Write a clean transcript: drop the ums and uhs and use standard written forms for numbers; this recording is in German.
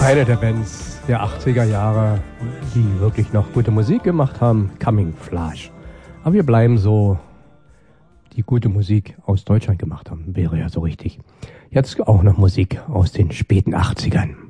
eine der Bands der 80er Jahre, die wirklich noch gute Musik gemacht haben, Camouflage. Aber wir bleiben so, die gute Musik aus Deutschland gemacht haben, wäre ja so richtig. Jetzt auch noch Musik aus den späten 80ern.